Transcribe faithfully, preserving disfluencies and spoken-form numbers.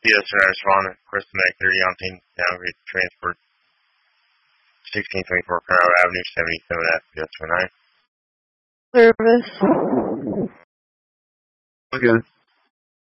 Yes, sir. I respond. Crystal Mac thirty on team downgrade transport. sixteen twenty-four Carroll Avenue, seventy-seven F P S nine. Service. Okay.